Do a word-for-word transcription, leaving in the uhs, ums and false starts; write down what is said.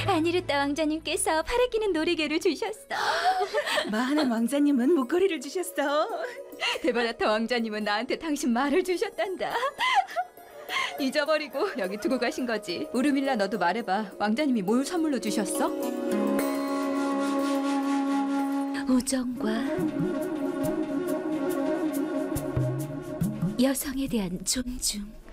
아니르따 왕자님께서 팔에 끼는 놀이개를 주셨어. 마하난 왕자님은 목걸이를 주셨어. 데바다타 왕자님은 나한테 당신 말을 주셨단다. 잊어버리고 여기 두고 가신 거지. 우르밀라, 너도 말해봐. 왕자님이 뭘 선물로 주셨어? 우정과 여성에 대한 존중.